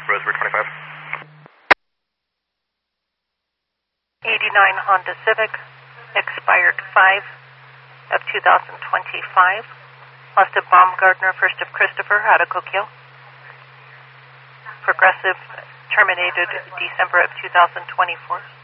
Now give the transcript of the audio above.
Roseburg 25. 89 Honda Civic, expired 5 of 2025. Lost of Baumgartner, 1st of Christopher, out of Coquille. Progressive terminated December of 2024.